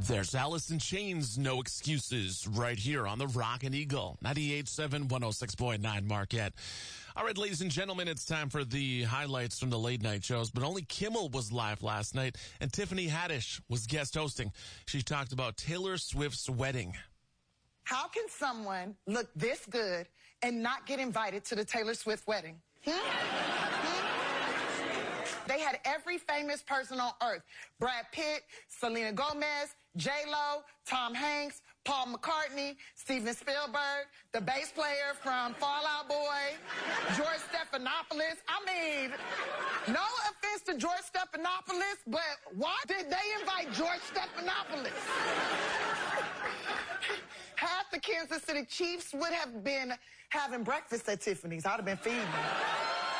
There's Alice in Chains, No Excuses, right here on the Rockin' Eagle, 98.7, 106.9 Marquette. All right, ladies and gentlemen, it's time for the highlights from the late night shows, but only Kimmel was live last night, and Tiffany Haddish was guest hosting. She talked about Taylor Swift's wedding. How can someone look this good and not get invited to the Taylor Swift wedding? They had every famous person on earth. Brad Pitt, Selena Gomez, J-Lo, Tom Hanks, Paul McCartney, Steven Spielberg, the bass player from Fall Out Boy, George Stephanopoulos. I mean, no offense to George Stephanopoulos, but why did they invite George Stephanopoulos? Half the Kansas City Chiefs would have been having breakfast at Tiffany's. I'd have been feeding them.